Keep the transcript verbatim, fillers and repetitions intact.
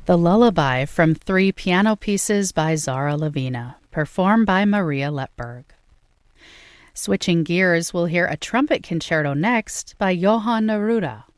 The Lullaby from three piano pieces by Zara Lavina, performed by Maria Letberg. Switching gears, we'll hear a trumpet concerto next by Johann Neruda.